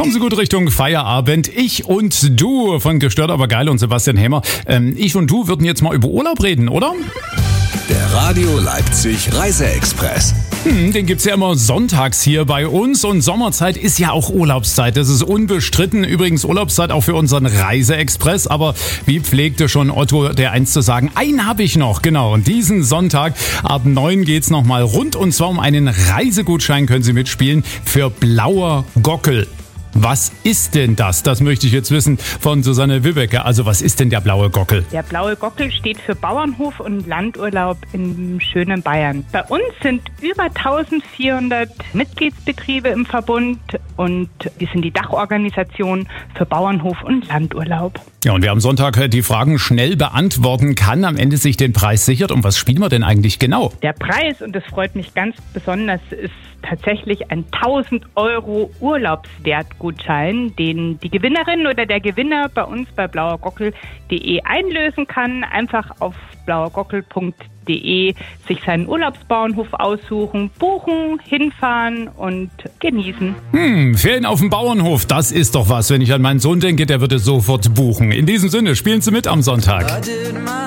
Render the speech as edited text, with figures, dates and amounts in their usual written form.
Kommen Sie gut Richtung Feierabend. Ich und du von Gestört aber geil und Sebastian Hämer. Ich und du würden jetzt mal über Urlaub reden, oder? Der Radio Leipzig Reise-Express. Den gibt's ja immer sonntags hier bei uns und Sommerzeit ist ja auch Urlaubszeit. Das ist unbestritten. Übrigens Urlaubszeit auch für unseren Reise-Express. Aber wie pflegte schon Otto der einst zu sagen, einen habe ich noch. Genau, und diesen Sonntag ab 9 geht's nochmal rund. Und zwar um einen Reisegutschein können Sie mitspielen für Blauer Gockel. Was ist denn das? Das möchte ich jetzt wissen von Susanne Wibecke. Also was ist denn der Blaue Gockel? Der Blaue Gockel steht für Bauernhof und Landurlaub in schönen Bayern. Bei uns sind über 1400 Mitgliedsbetriebe im Verbund und wir sind die Dachorganisation für Bauernhof und Landurlaub. Ja, und wer am Sonntag die Fragen schnell beantworten kann, am Ende sich den Preis sichert. Und was spielen wir denn eigentlich genau? Der Preis, und das freut mich ganz besonders, ist tatsächlich ein 1000 € Urlaubswertgutschein, den die Gewinnerin oder der Gewinner bei uns bei blauergockel.de einlösen kann. Einfach auf blauergockel.de sich seinen Urlaubsbauernhof aussuchen, buchen, hinfahren und genießen. Ferien auf dem Bauernhof, das ist doch was. Wenn ich an meinen Sohn denke, der würde sofort buchen. In diesem Sinne, spielen Sie mit am Sonntag.